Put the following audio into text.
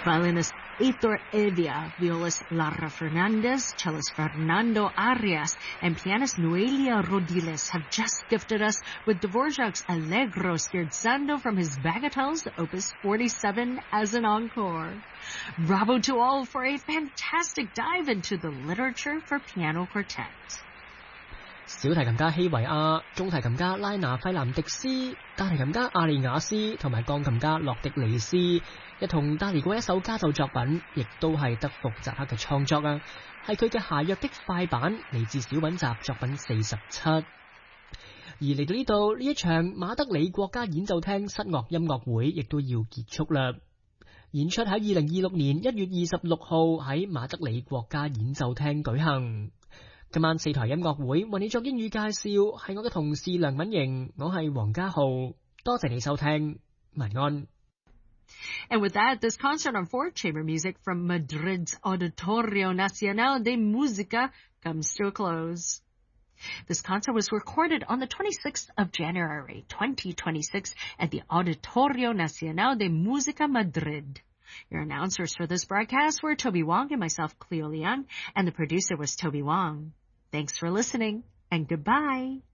Violinist Aitor Evia, violist Lara Fernandez, cellist Fernando Arias, and pianist Noelia Rodiles have just gifted us with Dvorak's Allegro Scherzando from his Bagatelles, Opus 47, as an encore. Bravo to all for a fantastic dive into the literature for piano quartet. 小提琴家希維亞、中提琴家拉娜費南迪斯、大提琴家阿利亞斯同埋鋼琴家洛迪尼斯一同帶嚟過一首家奏作品，亦都係德福扎克嘅創作啊，係佢嘅夏約的快板，嚟自小品集作品47。而嚟到呢度，呢一場馬德里國家演奏廳室樂音樂會亦都要結束啦。演出喺2026年1月26號喺馬德里國家演奏廳舉行。今晚4台音樂會為你作英語介紹，係我嘅同事梁敏瑩，我係黃家浩，多謝你收聽，晚安。 And with that, this concert on fourth chamber music from Madrid's Auditorio Nacional de Música comes to a close. This concert was recorded on the 26th of January, 2026 at the Auditorio Nacional de Música Madrid. Your announcers for this broadcast were Toby Wong and myself, Cleo Leon, and the producer was Toby Wong. Thanks for listening, and goodbye.